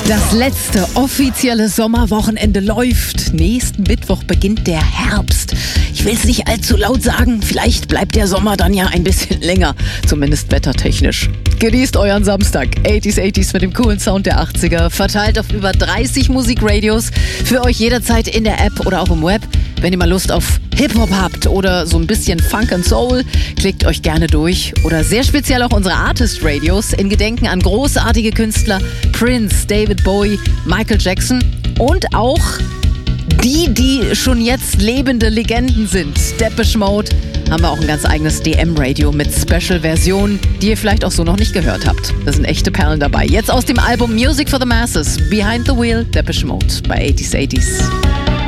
Das letzte offizielle Sommerwochenende läuft. Nächsten Mittwoch beginnt der Herbst. Ich will es nicht allzu laut sagen, vielleicht bleibt der Sommer dann ja ein bisschen länger, zumindest wettertechnisch. Genießt euren Samstag. 80s mit dem coolen Sound der 80er, verteilt auf über 30 Musikradios, für euch jederzeit in der App oder auch im Web. Wenn ihr mal Lust auf Hip-Hop habt oder so ein bisschen Funk and Soul, klickt euch gerne durch. Oder sehr speziell auch unsere Artist-Radios in Gedenken an großartige Künstler Prince, David Bowie, Michael Jackson und auch die schon jetzt lebende Legenden sind. Depeche Mode haben wir auch ein ganz eigenes DM-Radio mit Special-Versionen, die ihr vielleicht auch so noch nicht gehört habt. Da sind echte Perlen dabei. Jetzt aus dem Album Music for the Masses, Behind the Wheel, Depeche Mode bei 80s.